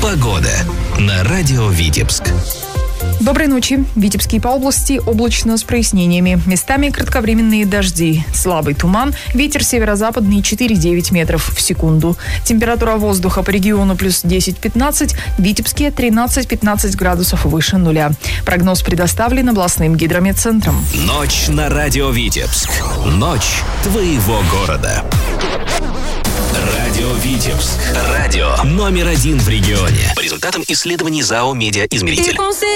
Погода на радио Витебск. Доброй ночи. В Витебске по области облачно с прояснениями. Местами кратковременные дожди. Слабый туман. Ветер северо-западный 4,9 метров в секунду. Температура воздуха по региону плюс 10-15. В Витебске 13-15 градусов выше нуля. Прогноз предоставлен областным гидрометцентром. Ночь на радио Витебск. Ночь твоего города. Радио Витебск. Радио номер 1 в регионе. По результатам исследований ЗАО «Медиаизмеритель».